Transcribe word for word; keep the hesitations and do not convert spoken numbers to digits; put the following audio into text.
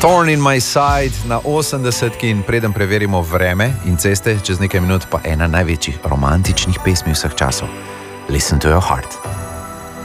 Thorn in my side na osemdesetki in preden preverimo vreme in ceste, čez nekaj minut pa ena največjih romantičnih pesmi vseh časov. Listen to your heart.